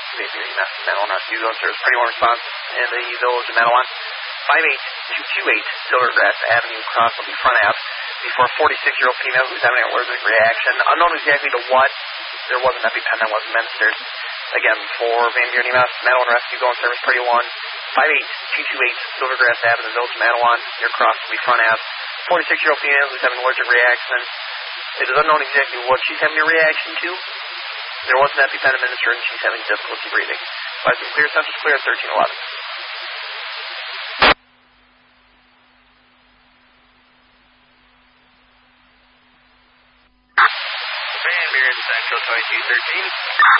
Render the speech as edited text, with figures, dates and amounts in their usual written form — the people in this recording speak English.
Maybe Matawan Rescue Zone Service. Pretty one response in the village of Matawan. 58228 Silvergrass Avenue, cross will be front Ave. Before a 46-year-old female who's having an allergic reaction. Unknown exactly to what. There was an EpiPen that was administered. Again, for Van Buren EMS, Matawan Rescue Zone Service. Pretty one. 58228 Silvergrass Avenue, village of Matawan. Your cross will be front Ave. 46-year-old female who's having an allergic reaction. It is unknown exactly what she's having a reaction to. There was an EpiPen administered and she's having difficulty breathing. License clear, sensors clear at 1311. Van Buren Central 2213.